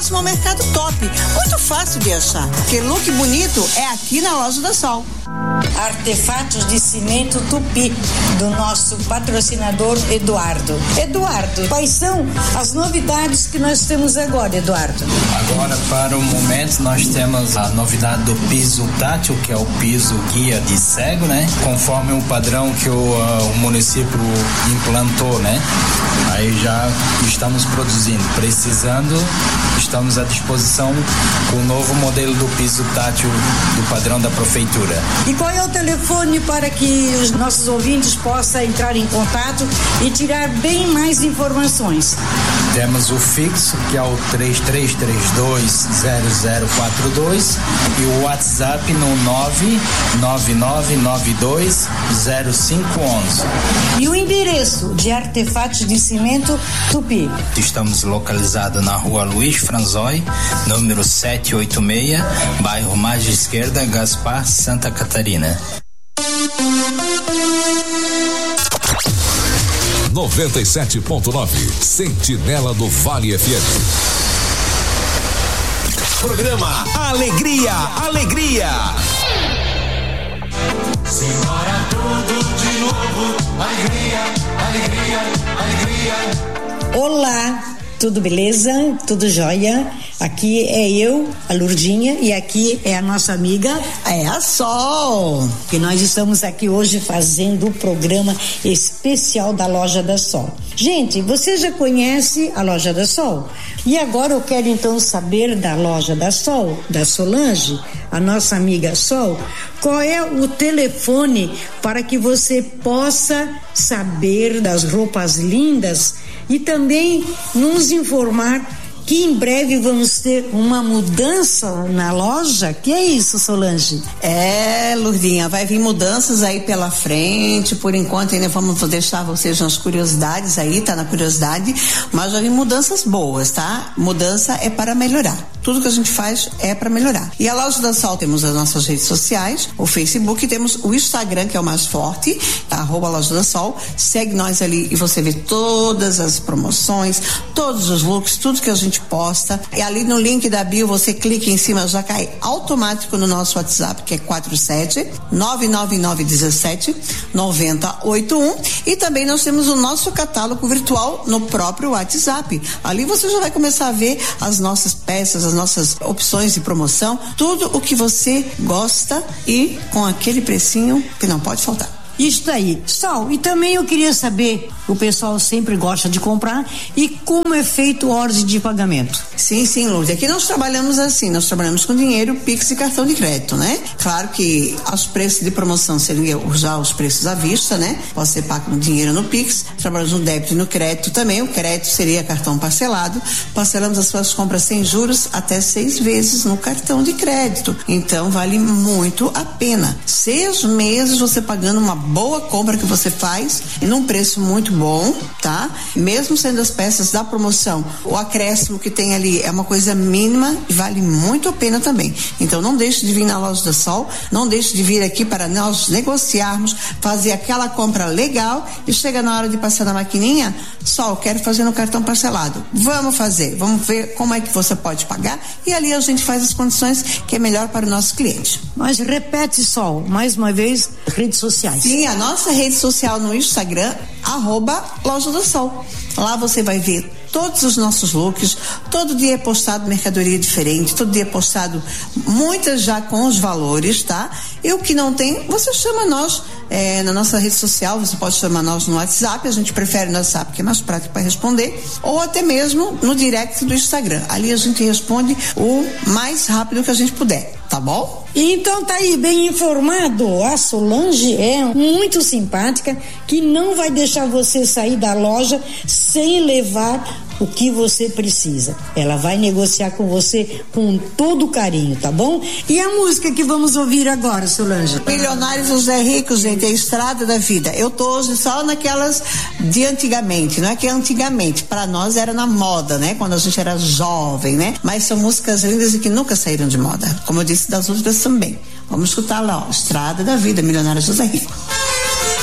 próximo ao Mercado Top. Muito fácil de achar, porque look bonito é aqui na Loja da Sol. Artefatos de cimento Tupi, do nosso patrocinador Eduardo. Eduardo, quais são as novidades que nós temos agora, Eduardo? Agora, para o momento, nós temos a novidade do piso tátil, que é o piso guia de cego, né? Conforme o padrão que o município implantou, né? Aí já estamos produzindo. Precisando, estamos à disposição com o novo modelo do piso tátil do padrão da prefeitura. E qual é o telefone para que os nossos ouvintes possam entrar em contato e tirar bem mais informações? Temos o fixo, que é o 33320042, e o WhatsApp no 999920511. E o endereço de Artefatos de Cimento Tupi? Estamos localizados na rua Luiz Franzói, número 786, bairro Margem Esquerda, Gaspar, Santa Catarina. 97.9 Sentinela do Vale FM. Programa Alegria, Alegria. Simbora tudo de novo. Alegria, alegria, alegria. Olá, tudo beleza? Tudo jóia? Aqui é eu, a Lurdinha, e aqui é a nossa amiga, é a Sol. E nós estamos aqui hoje fazendo o programa especial da Loja da Sol. Gente, você já conhece a Loja da Sol? E agora eu quero então saber da Loja da Sol, da Solange, a nossa amiga Sol, qual é o telefone para que você possa saber das roupas lindas e também nos informar que em breve vamos ter uma mudança na loja. Que é isso, Solange? É, Lurdinha, vai vir mudanças aí pela frente. Por enquanto ainda vamos deixar vocês nas curiosidades aí, tá na curiosidade, mas vai vir mudanças boas, tá? Mudança é para melhorar. Tudo que a gente faz é para melhorar. E a Loja da Sol, temos as nossas redes sociais, o Facebook, temos o Instagram, que é o mais forte, tá? @Loja da Sol. Segue nós ali e você vê todas as promoções, todos os looks, tudo que a gente posta. E ali no link da bio, você clica em cima, já cai automático no nosso WhatsApp, que é 47-99917-9081. E também nós temos o nosso catálogo virtual no próprio WhatsApp. Ali você já vai começar a ver as nossas peças, as nossas opções de promoção, tudo o que você gosta e com aquele precinho que não pode faltar. Isso aí, Sol. E também eu queria saber, o pessoal sempre gosta de comprar, e como é feito a ordem de pagamento? Sim, Lourdes. Aqui nós trabalhamos assim, nós trabalhamos com dinheiro, Pix e cartão de crédito, né? Claro que os preços de promoção seriam já os preços à vista, né? Pode ser pago com dinheiro no Pix, trabalhamos no débito e no crédito também. O crédito seria cartão parcelado. Parcelamos as suas compras sem juros até 6 vezes no cartão de crédito. Então vale muito a pena. 6 meses você pagando uma boa compra que você faz e num preço muito bom, tá? Mesmo sendo as peças da promoção, o acréscimo que tem ali é uma coisa mínima e vale muito a pena também. Então não deixe de vir na Loja da Sol, não deixe de vir aqui para nós negociarmos, fazer aquela compra legal e chega na hora de passar na maquininha, Sol, quero fazer no cartão parcelado. Vamos fazer, vamos ver como é que você pode pagar e ali a gente faz as condições que é melhor para o nosso cliente. Mas repete, Sol, mais uma vez, redes sociais. Sim, a nossa rede social no Instagram, @Loja do Sol. Lá você vai ver todos os nossos looks, todo dia é postado mercadoria diferente, todo dia é postado muitas já com os valores, tá? E o que não tem, você chama nós na nossa rede social, você pode chamar nós no WhatsApp, a gente prefere no WhatsApp, que é mais prático para responder, ou até mesmo no direct do Instagram. Ali a gente responde o mais rápido que a gente puder, tá bom? Então tá aí, bem informado. A Solange é muito simpática, que não vai deixar você sair da loja sem levar o que você precisa. Ela vai negociar com você com todo carinho, tá bom? E a música que vamos ouvir agora, Solange? Milionários José Rico, gente, é a estrada da vida. Eu tô hoje só naquelas de antigamente, não é que antigamente, para nós era na moda, né? Quando a gente era jovem, né? Mas são músicas lindas e que nunca saíram de moda. Como eu disse das outras também. Vamos escutar lá, ó, Estrada da Vida, Milionários José Rico.